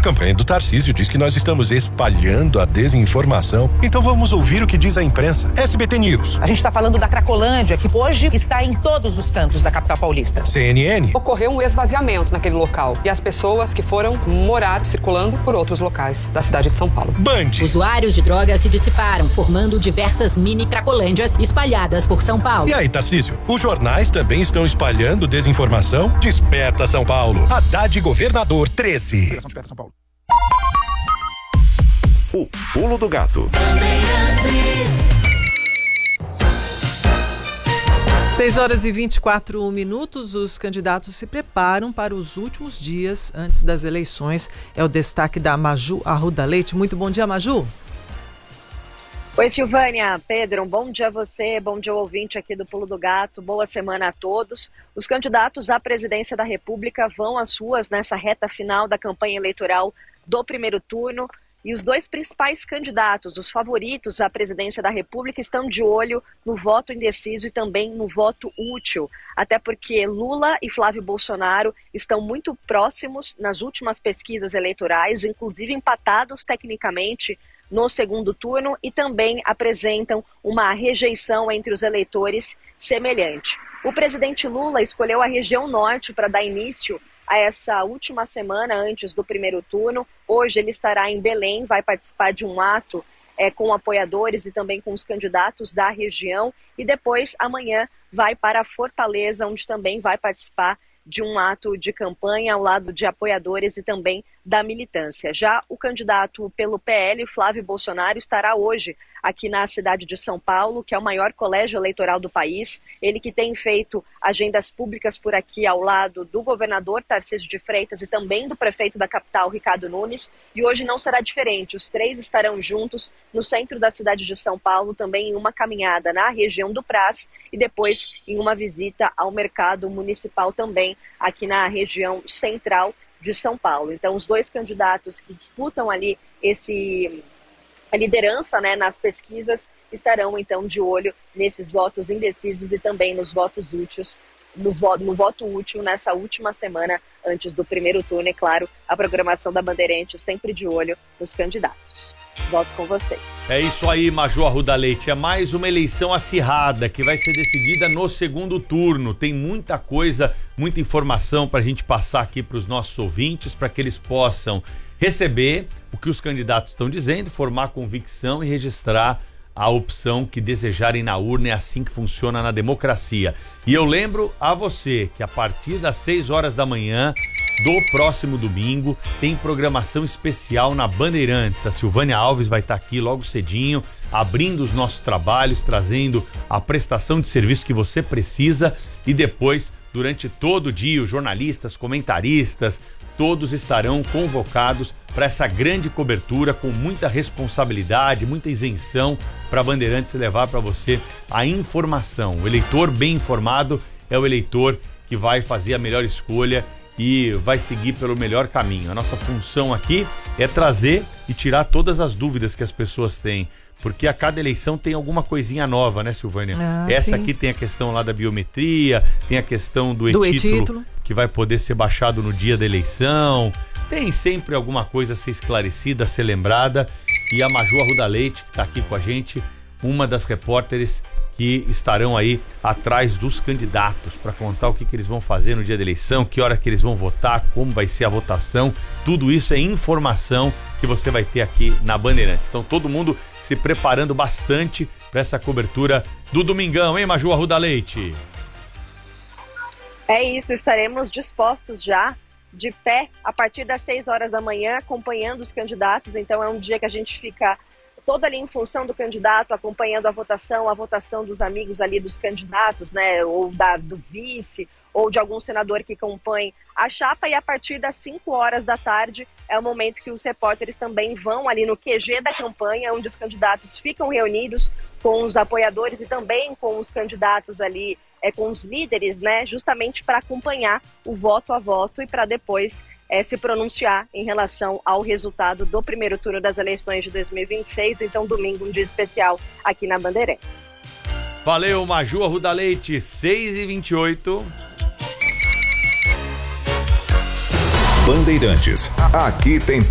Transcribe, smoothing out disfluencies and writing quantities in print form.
campanha do Tarcísio diz que nós estamos espalhando a desinformação. Então vamos ouvir o que diz a imprensa. SBT News. A gente está falando da Cracolândia, que hoje está em todos os cantos da capital paulista. CNN. Ocorreu um esvaziamento naquele local e as pessoas que foram morar circulando por outros locais da cidade de São Paulo. Band. Usuários de drogas se dissiparam, formando diversas mini Cracolândias espalhadas por São Paulo. E aí, Tarcísio, os jornais também estão espalhando desinformação? Desperta São Paulo. Haddad Governador 13. São Paulo. O Pulo do Gato. 6h24, os candidatos se preparam para os últimos dias antes das eleições. É o destaque da Maju Arruda Leite. Muito bom dia, Maju. Oi, Silvânia, Pedro, um bom dia a você, bom dia ao ouvinte aqui do Pulo do Gato, boa semana a todos. Os candidatos à presidência da República vão às ruas nessa reta final da campanha eleitoral do primeiro turno e os dois principais candidatos, os favoritos à presidência da República, estão de olho no voto indeciso e também no voto útil, até porque Lula e Flávio Bolsonaro estão muito próximos nas últimas pesquisas eleitorais, inclusive empatados tecnicamente no segundo turno e também apresentam uma rejeição entre os eleitores semelhante. O presidente Lula escolheu a região norte para dar início a essa última semana antes do primeiro turno. Hoje ele estará em Belém, vai participar de um ato com apoiadores e também com os candidatos da região e depois amanhã vai para Fortaleza, onde também vai participar de um ato de campanha ao lado de apoiadores e também da militância. Já o candidato pelo PL, Flávio Bolsonaro, estará hoje aqui na cidade de São Paulo, que é o maior colégio eleitoral do país. Ele que tem feito agendas públicas por aqui ao lado do governador Tarcísio de Freitas e também do prefeito da capital, Ricardo Nunes. E hoje não será diferente. Os três estarão juntos no centro da cidade de São Paulo, também em uma caminhada na região do Brás e depois em uma visita ao mercado municipal também aqui na região central de São Paulo. Então, os dois candidatos que disputam ali a liderança, né, nas pesquisas estarão então de olho nesses votos indecisos e também nos votos úteis, no voto útil nessa última semana antes do primeiro turno. É claro, a programação da Bandeirantes sempre de olho nos candidatos. Volto com vocês. É isso aí, Maju Arruda Leite. É mais uma eleição acirrada que vai ser decidida no segundo turno. Tem muita coisa, muita informação para a gente passar aqui para os nossos ouvintes, para que eles possam receber o que os candidatos estão dizendo, formar convicção e registrar a opção que desejarem na urna. É assim que funciona na democracia. E eu lembro a você que a partir das 6 horas da manhã do próximo domingo tem programação especial na Bandeirantes. A Silvânia Alves vai estar aqui logo cedinho, abrindo os nossos trabalhos, trazendo a prestação de serviço que você precisa e depois, durante todo o dia, os jornalistas, comentaristas, todos estarão convocados para essa grande cobertura com muita responsabilidade, muita isenção para a Bandeirantes levar para você a informação. O eleitor bem informado é o eleitor que vai fazer a melhor escolha e vai seguir pelo melhor caminho. A nossa função aqui é trazer e tirar todas as dúvidas que as pessoas têm, porque a cada eleição tem alguma coisinha nova, né, Silvânia? Essa aqui tem a questão lá da biometria, tem a questão do e-título, que vai poder ser baixado no dia da eleição. Tem sempre alguma coisa a ser esclarecida, a ser lembrada. E a Maju Arruda Leite, que está aqui com a gente, uma das repórteres que estarão aí atrás dos candidatos para contar o que eles vão fazer no dia da eleição, que hora que eles vão votar, como vai ser a votação. Tudo isso é informação que você vai ter aqui na Bandeirantes. Então todo mundo se preparando bastante para essa cobertura do domingão, hein, Maju Arruda Leite? É isso, estaremos dispostos já, de pé, a partir das 6 horas da manhã, acompanhando os candidatos. Então é um dia que a gente fica todo ali em função do candidato, acompanhando a votação dos amigos ali dos candidatos, né, ou do vice, ou de algum senador que compõe a chapa, e a partir das 5 horas da tarde é o momento que os repórteres também vão ali no QG da campanha, onde os candidatos ficam reunidos com os apoiadores e também com os candidatos ali, com os líderes, né, justamente para acompanhar o voto a voto e para depois se pronunciar em relação ao resultado do primeiro turno das eleições de 2026. Então, domingo, um dia especial aqui na Bandeirantes. Valeu, Maju Arruda Leite, 6h28. Bandeirantes, aqui tem